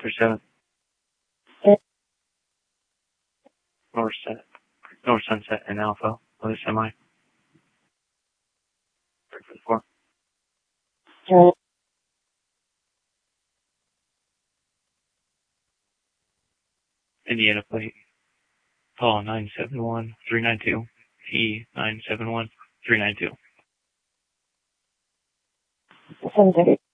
7. North Sunset and Alpha, other semi. 4. Indiana plate. Call 971-392. P 971-392. 730.